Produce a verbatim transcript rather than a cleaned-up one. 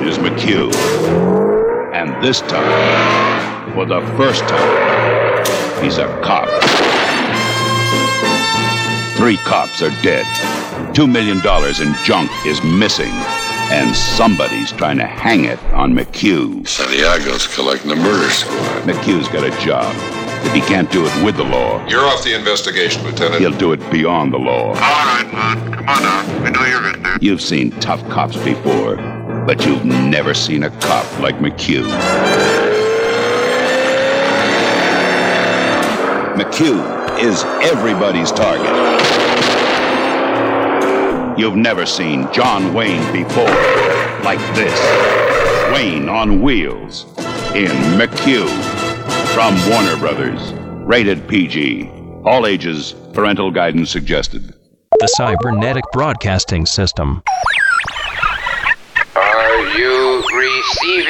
is McHugh. And this time, for the first time, he's a cop. Three cops are dead. Two million dollars in junk is missing. And somebody's trying to hang it on McHugh. Santiago's collecting the murder squad. McHugh's got a job. If he can't do it with the law, you're off the investigation, Lieutenant. He'll do it beyond the law. All right, Lon. Come on now. We know you're in there. You've seen tough cops before, but you've never seen a cop like McHugh. McHugh is everybody's target. You've never seen John Wayne before, like this. Wayne on wheels in McHugh. From Warner Brothers. Rated P G. All ages. Parental guidance suggested. The Cybernetic Broadcasting System. Are you receiving?